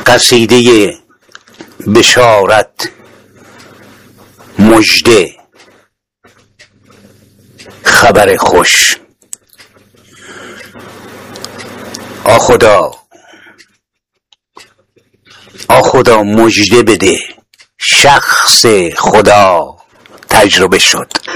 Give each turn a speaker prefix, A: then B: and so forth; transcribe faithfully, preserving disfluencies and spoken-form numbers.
A: قصیده بشارت مژده خبر خوش. آ خدا، آ خدا مژده بده، شخص خدا تجربه شد.